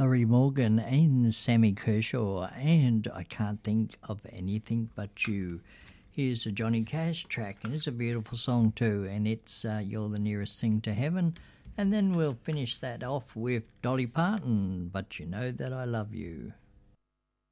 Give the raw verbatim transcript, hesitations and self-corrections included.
Larry Morgan and Sammy Kershaw, and I Can't Think of Anything But You. Here's a Johnny Cash track, and it's a beautiful song too, and it's uh, You're the Nearest Thing to Heaven. And then we'll finish that off with Dolly Parton, But You Know That I Love You.